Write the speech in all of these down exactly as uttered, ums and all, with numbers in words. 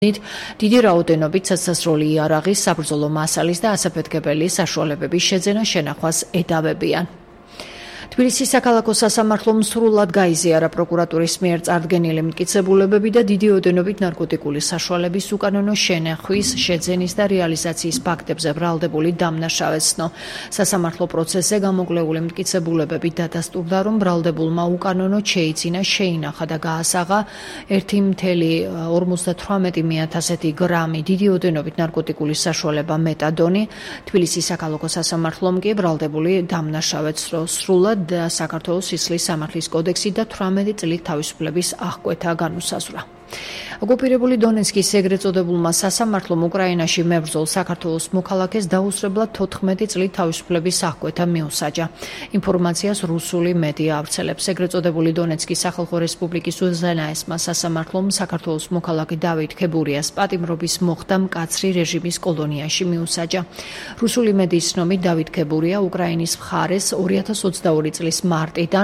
დიდი რაოდენობით სასასროლი იარაღის, საბრძოლო მასალის და ასაფეთქებელი საშუალებების შეძენა შენახვას ედავებიან. თბილისის საქალაქო სასამართლომ სრულად გაიზიარა პროკურატურის მიერ წარდგენილი მტკიცებულებები და დიდი ოდენობით ნარკოტიკული საშუალების უკანონო შენახვის, შეძენის და რეალიზაციის ფაქტებზე ბრალდებული დამნაშავეს ცნო. სასამართლო პროცესზე გამოკვლეული მტკიცებულებები დადასტურდა, რომ ბრალდებულმა უკანონოდ შეიძინა, შეინახა და გაასაღა ერთი წუთი ორმოცდათვრამეტი ათასი გრამი დიდი ოდენობით ნარკოტიკული საშუალება მეტადონი. თბილისის საქალაქო სასამართლომ კი ბრალდებული დამნაშავეს სრულად და საქართველოს სისხლის სამართლის კოდექსი და თვრამეტი წლით თავისუფლების აღკვეთა განუსაზღვრა. ოკუპირებული დონეცკის ეგრეთ წოდებულმა სასამართლომ უკრაინაში მებრძოლ საქართველოს მოქალაქეს დაუსრებლად თოთხმეტი წლით თავისუფლების აღკვეთა მიუსაჯა. ინფორმაციას რუსული მედია ავრცელებს. ეგრეთ წოდებული დონეცკის სახალხო რესპუბლიკის უზენაესმა სასამართლომ საქართველოს მოქალაქე დავით ქებურიას პატიმრობის მოხდა მკაცრი რეჟიმის კოლონიაში მიუსაჯა. რუსული მედიის ცნობით დავით ქებურია უკრაინის მხარეს ორი ათას ოცდაორი წლის მარტიდან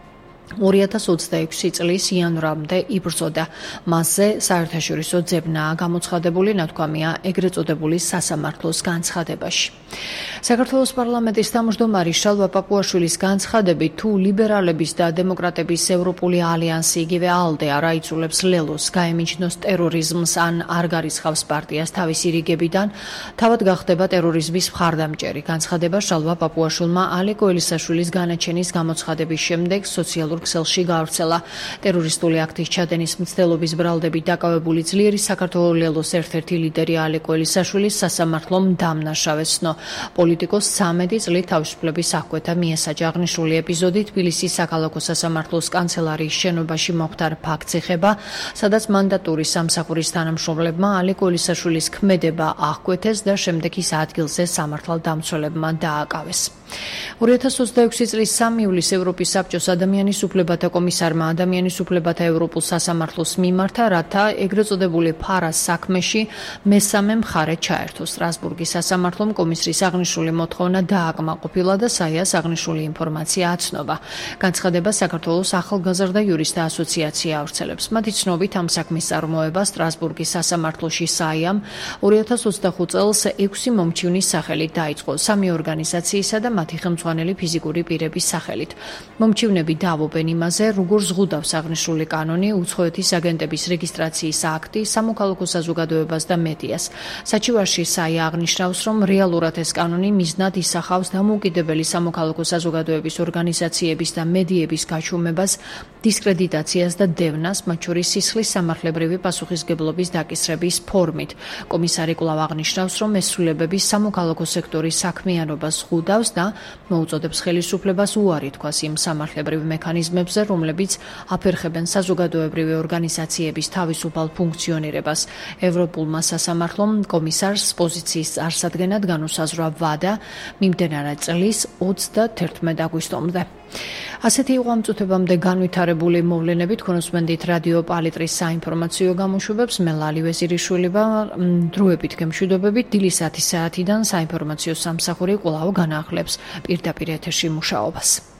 ორი ათას ოცდაექვსი წლის იანვრამდე იბრძოდა. მასზე საერთაშორისო ძებნაა გამოცხადებული, ნათქვამია ეგრეთ წოდებული სასამართლოს განცხადებაში. საქართველოს პარლამენტის თავმჯდომარი შალვა პაპუაშვილის განცხადებით, თუ ლიბერალების და დემოკრატების ევროპული ალიანსი იგივე ალდე არ აიძულებს ლელოს გაემიჯნოს ტერორიზმს ან არ გარიცხავს პარტიას თავისი რიგებიდან, თავად გახდება ტერორიზმის მხარდამჭერი. განცხადება შალვა პაპუაშვილმა ალეკო ელისაშვილის განაჩენის გამოცხადების შემდეგ სოციალურ ქსელში გავრცელა. ტერორისტული აქტის ჩადენის მცდელობის ბრალდებით დაკავებული ძლიერი საქართველოს ლელოს ერთ-ერთი ლიდერი ალეკო ელისაშვილი სასამართლომ დამნაშავეს ცნო. პოლიტიკოს ცამეტი წლით თავისუფლების აღკვეთა მიესაჯა. აღნიშნული ეპიზოდი თბილისის საქალაქო სასამართლოს კანცელარიის შენობაში მოხდა ფაქტს ეხება, სადაც მანდატური სამსახურის თანამშრომლებმა ალეკო ელისაშვილის ქმედება აღკვეთეს და შემდეგ ის ადგილზე სამართალდამცველებმა დააკავეს. ორი ათას ოცდაექვსი წლის სამი ივლისს ევროპის საბჭოს ადამიანის უფლებათა კომისარმა ადამიანის უფლებათა ევროპულ სასამართლოს მიმართა, რათა ეგრეთ წოდებული ფარას საქმეში მესამე მხარე ჩაერთო. სტრასბურგის სასამართლომ კომისრის აღნიშნული მოთხოვნა დააკმაყოფილა და საიას აღნიშნული ინფორმაცია აცნობა. განცხადება საქართველოს ახალგაზრდა იურისტთა ასოციაცია ავრცელებს. მათი ცნობით ამ საქმის წარმოება სტრასბურგის სასამართლოში საიამ ორი ათას ოცდახუთ წელს ექვსი მომჩივნის სახელით დაიწყო, სამი ორგანიზაციისა და მათი ხელმძღვანელი ფიზიკური პირების სახელით. მომჩივნები დავობენ იმაზე, როგორ ზღუდავს აღნიშნული კანონი უცხოეთის აგენტების რეგისტრაციის აქტი, სამოქალაქო საზოგადოებას და მედიას. საჩივარში საია აღნიშნავს, რომ რეალურად ეს კანონი მიზნად ისახავს დამოუკიდებელი სამოქალაქო საზოგადოების ორგანიზაციების და მედიების გაჩუმებას, დისკრედიტაციას და დევნას, მათ შორის სისხლის სამართლებრივი პასუხისგებლობის დაკისრების ფორმით. კომისარი კვლავ აღნიშნავს, რომ ეს ცვლილებები სამოქალაქო სექტორის საქმიანობას ზღუდავს და მოუწოდებს ხელისუფლებას უარი თქვას იმ სამართლებრივ მექანიზმებზე, რომლებიც აფერხებენ საზოგადოებრივი ორგანიზაციების თავისუფალ ფუნქციონირებას. ევროპულმა სასამართლომ კომისარს პოზიციის წარსადგენად განუსაზღვრა ვადა მიმდებარე წლის ოცდათერთმეტ აგვისტომდე. ასეთი იყო ამ წუთებამდე განვითარებული მოვლენები. თქვენ უსმენთ რადიო პალიტრის საინფორმაციო გამოშვებებს. მე ლალი ვეზირიშვილი ვარ. დროებით გემშვიდობებით. დილის ათი საათიდან საინფორმაციო სამსახური კვლავ განახლებს პირდაპირ ეთერში მუშაობას.